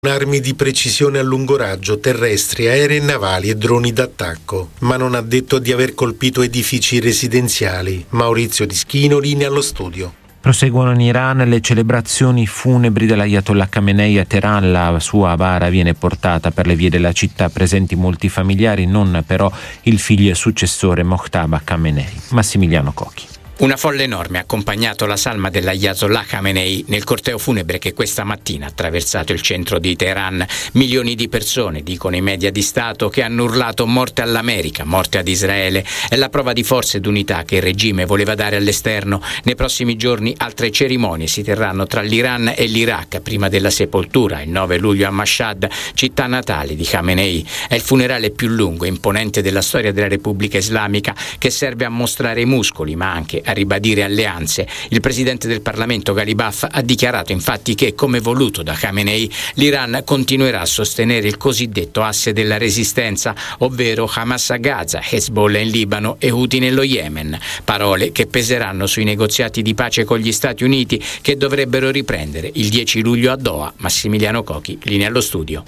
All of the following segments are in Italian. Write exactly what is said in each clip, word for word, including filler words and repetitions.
armi di precisione a lungo raggio, terrestri, aerei e navali e droni d'attacco, ma non ha detto di aver colpito edifici residenziali. Maurizio Dischino, linea allo studio. Proseguono in Iran le celebrazioni funebri dell'Ayatollah Khamenei a Teheran. La sua bara viene portata per le vie della città, presenti molti familiari, non però il figlio e successore Mojtaba Khamenei. Massimiliano Cocchi. Una folla enorme ha accompagnato la salma dell'Ayatollah Khamenei nel corteo funebre che questa mattina ha attraversato il centro di Teheran. Milioni di persone, dicono i media di Stato, che hanno urlato morte all'America, morte ad Israele. È la prova di forza ed unità che il regime voleva dare all'esterno. Nei prossimi giorni altre cerimonie si terranno tra l'Iran e l'Iraq prima della sepoltura, il nove luglio a Mashhad, città natale di Khamenei. È il funerale più lungo e imponente della storia della Repubblica Islamica, che serve a mostrare i muscoli ma anche a ribadire alleanze. Il presidente del Parlamento Ghalibaf ha dichiarato infatti che, come voluto da Khamenei, l'Iran continuerà a sostenere il cosiddetto asse della resistenza, ovvero Hamas a Gaza, Hezbollah in Libano e Houthi nello Yemen. Parole che peseranno sui negoziati di pace con gli Stati Uniti, che dovrebbero riprendere il dieci luglio a Doha. Massimiliano Cocchi, linea allo studio.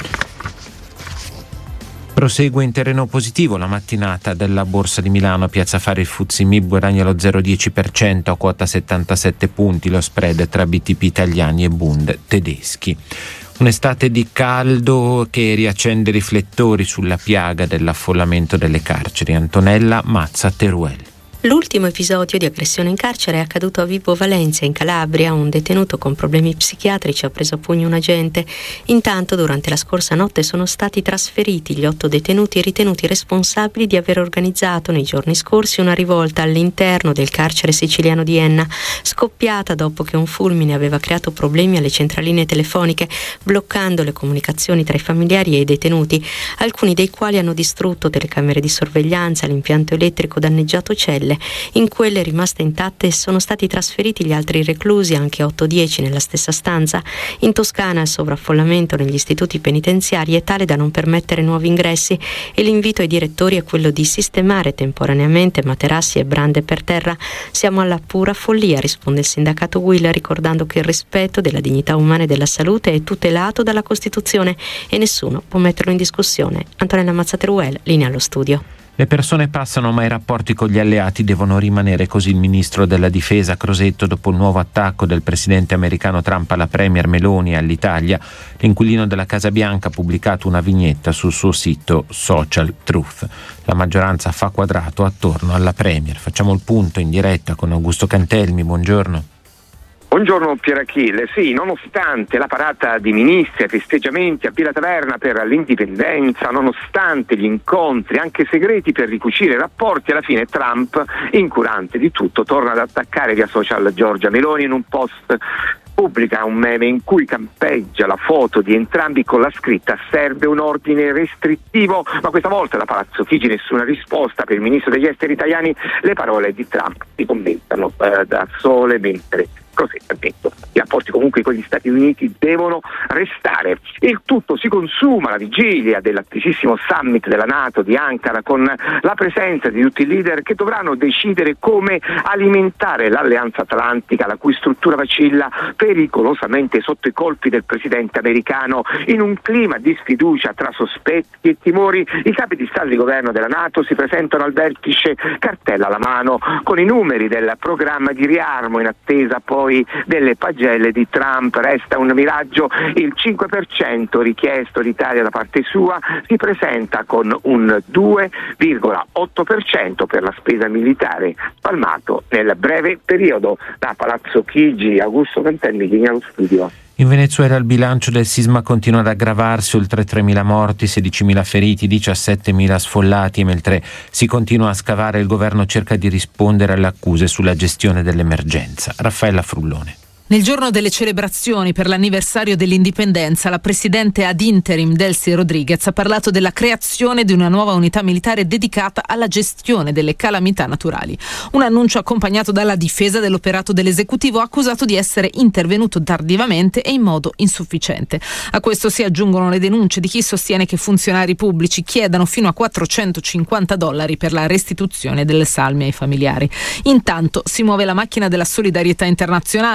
Prosegue in terreno positivo la mattinata della Borsa di Milano. Piazza Affari il F T S E M I B guadagna lo zero virgola dieci per cento a quota settantasette punti, lo spread tra B T P italiani e Bund tedeschi. Un'estate di caldo che riaccende riflettori sulla piaga dell'affollamento delle carceri. Antonella Mazza Teruel. L'ultimo episodio di aggressione in carcere è accaduto a Vibo Valentia, in Calabria. Un detenuto con problemi psichiatrici ha preso a pugno un agente. Intanto, durante la scorsa notte sono stati trasferiti gli otto detenuti ritenuti responsabili di aver organizzato nei giorni scorsi una rivolta all'interno del carcere siciliano di Enna, scoppiata dopo che un fulmine aveva creato problemi alle centraline telefoniche, bloccando le comunicazioni tra i familiari e i detenuti, alcuni dei quali hanno distrutto telecamere di sorveglianza, l'impianto elettrico danneggiato celle. In quelle rimaste intatte sono stati trasferiti gli altri reclusi, anche otto dieci nella stessa stanza. In Toscana il sovraffollamento negli istituti penitenziari è tale da non permettere nuovi ingressi e l'invito ai direttori è quello di sistemare temporaneamente materassi e brande per terra. Siamo alla pura follia, risponde il sindacato U I L, ricordando che il rispetto della dignità umana e della salute è tutelato dalla Costituzione e nessuno può metterlo in discussione. Antonella Mazzateruel, linea allo studio. Le persone passano, ma i rapporti con gli alleati devono rimanere, così il ministro della difesa Crosetto dopo il nuovo attacco del presidente americano Trump alla premier Meloni e all'Italia. L'inquilino della Casa Bianca ha pubblicato una vignetta sul suo sito Social Truth. La maggioranza fa quadrato attorno alla premier. Facciamo il punto in diretta con Augusto Cantelmi, buongiorno. Buongiorno Pierachille. Sì, nonostante la parata di ministri e festeggiamenti a Villa Taverna per l'indipendenza, nonostante gli incontri anche segreti per ricucire i rapporti, alla fine Trump, incurante di tutto, torna ad attaccare via social Giorgia Meloni. In un post pubblica un meme in cui campeggia la foto di entrambi con la scritta "serve un ordine restrittivo", ma questa volta da Palazzo Chigi nessuna risposta. Per il ministro degli esteri italiani le parole di Trump si commentano eh, da sole, mentre Crosetto ha detto i rapporti comunque con gli Stati Uniti devono restare. Il tutto si consuma alla vigilia dell'attesissimo summit della NATO di Ankara, con la presenza di tutti i leader che dovranno decidere come alimentare l'alleanza atlantica, la cui struttura vacilla pericolosamente sotto i colpi del presidente americano. In un clima di sfiducia tra sospetti e timori, i capi di Stato e di governo della NATO si presentano al vertice cartella alla mano con i numeri del programma di riarmo in attesa poi delle pagelle di Trump. Resta un miraggio il cinque per cento richiesto. L'Italia da parte sua si presenta con un due virgola otto per cento per la spesa militare spalmato nel breve periodo. Da Palazzo Chigi, Augusto Cantelmi, linea allo studio. In Venezuela il bilancio del sisma continua ad aggravarsi, oltre tremila morti, sedicimila feriti, diciassettemila sfollati, mentre si continua a scavare il governo cerca di rispondere alle accuse sulla gestione dell'emergenza. Raffaella Frullone. Nel giorno delle celebrazioni per l'anniversario dell'indipendenza, la presidente ad interim Delcy Rodriguez ha parlato della creazione di una nuova unità militare dedicata alla gestione delle calamità naturali. Un annuncio accompagnato dalla difesa dell'operato dell'esecutivo, accusato di essere intervenuto tardivamente e in modo insufficiente. A questo si aggiungono le denunce di chi sostiene che funzionari pubblici chiedano fino a quattrocentocinquanta dollari per la restituzione delle salme ai familiari. Intanto si muove la macchina della solidarietà internazionale. Pana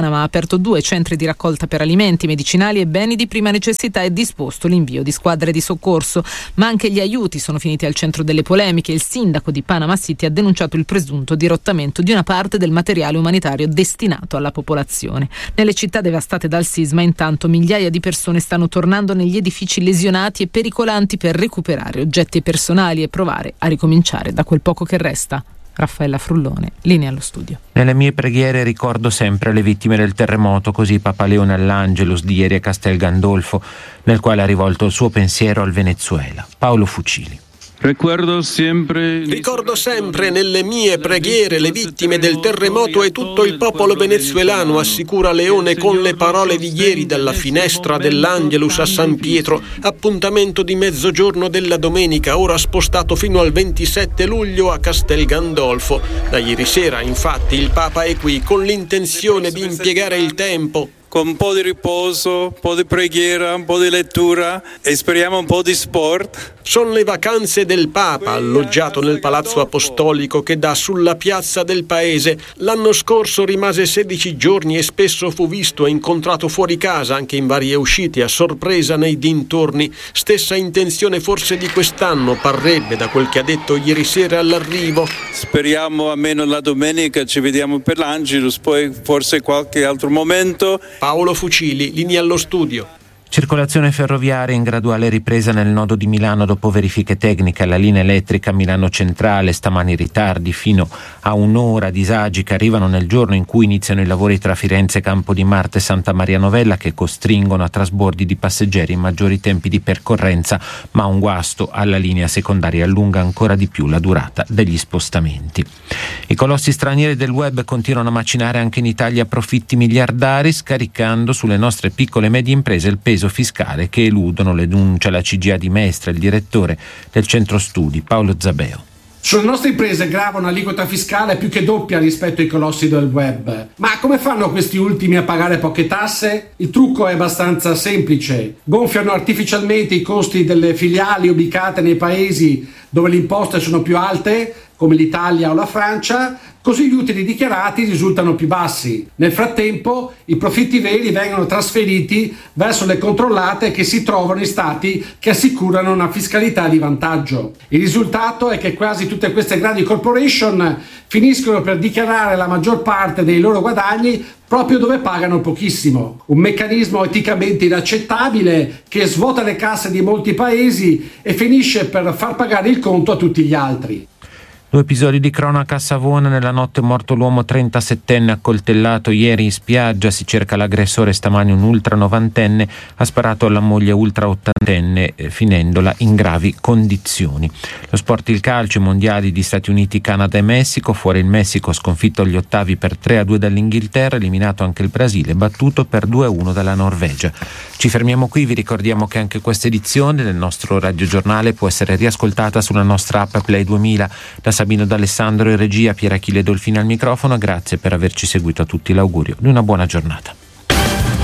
Panama ha aperto due centri di raccolta per alimenti, medicinali e beni di prima necessità e disposto l'invio di squadre di soccorso. Ma anche gli aiuti sono finiti al centro delle polemiche. Il sindaco di Panama City ha denunciato il presunto dirottamento di una parte del materiale umanitario destinato alla popolazione. Nelle città devastate dal sisma, intanto, migliaia di persone stanno tornando negli edifici lesionati e pericolanti per recuperare oggetti personali e provare a ricominciare da quel poco che resta. Raffaella Frullone, linea allo studio. Nelle mie preghiere ricordo sempre le vittime del terremoto, così Papa Leone all'Angelus di ieri a Castel Gandolfo, nel quale ha rivolto il suo pensiero al Venezuela. Paolo Fucili. Ricordo sempre, Ricordo sempre nelle mie preghiere le vittime del terremoto e tutto il popolo venezuelano, assicura Leone con le parole di ieri dalla finestra dell'Angelus a San Pietro. Appuntamento di mezzogiorno della domenica, ora spostato fino al ventisette luglio a Castel Gandolfo. Da ieri sera, infatti, il Papa è qui con l'intenzione di impiegare il tempo con un po' di riposo, un po' di preghiera, un po' di lettura e speriamo un po' di sport. Sono le vacanze del Papa, alloggiato nel Palazzo Apostolico che dà sulla piazza del paese. L'anno scorso rimase sedici giorni e spesso fu visto e incontrato fuori casa, anche in varie uscite, a sorpresa nei dintorni. Stessa intenzione forse di quest'anno, parrebbe, da quel che ha detto ieri sera all'arrivo. Speriamo almeno la domenica ci vediamo per l'Angelus, poi forse qualche altro momento. Paolo Fucili, linea allo studio. Circolazione ferroviaria in graduale ripresa nel nodo di Milano dopo verifiche tecniche alla linea elettrica Milano Centrale, stamani ritardi fino a un'ora, disagi che arrivano nel giorno in cui iniziano i lavori tra Firenze, Campo di Marte e Santa Maria Novella, che costringono a trasbordi di passeggeri in maggiori tempi di percorrenza, ma un guasto alla linea secondaria allunga ancora di più la durata degli spostamenti. I colossi stranieri del web continuano a macinare anche in Italia profitti miliardari, scaricando sulle nostre piccole e medie imprese il peso fiscale che eludono, le denuncia la C G A di Mestre, il direttore del centro studi Paolo Zabeo. Sulle nostre imprese grava un'aliquota fiscale più che doppia rispetto ai colossi del web. Ma come fanno questi ultimi a pagare poche tasse? Il trucco è abbastanza semplice. Gonfiano artificialmente i costi delle filiali ubicate nei paesi dove le imposte sono più alte, come l'Italia o la Francia, così gli utili dichiarati risultano più bassi. Nel frattempo i profitti veri vengono trasferiti verso le controllate che si trovano in stati che assicurano una fiscalità di vantaggio. Il risultato è che quasi tutte queste grandi corporation finiscono per dichiarare la maggior parte dei loro guadagni proprio dove pagano pochissimo. Un meccanismo eticamente inaccettabile che svuota le casse di molti paesi e finisce per far pagare il conto a tutti gli altri. Due episodi di cronaca a Savona. Nella notte morto l'uomo trentasettenne accoltellato ieri in spiaggia. Si cerca l'aggressore. Stamani un ultra novantenne ha sparato alla moglie ultra ottantenne, eh, finendola in gravi condizioni. Lo sport, il calcio, i mondiali di Stati Uniti, Canada e Messico. Fuori il Messico, sconfitto agli ottavi per tre a due dall'Inghilterra, eliminato anche il Brasile, battuto per due a uno dalla Norvegia. Ci fermiamo qui, vi ricordiamo che anche questa edizione del nostro radiogiornale può essere riascoltata sulla nostra app Play duemila. Da Sabino D'Alessandro in regia, Pier Achille Dolfini al microfono. Grazie per averci seguito a tutti, l'augurio di una buona giornata.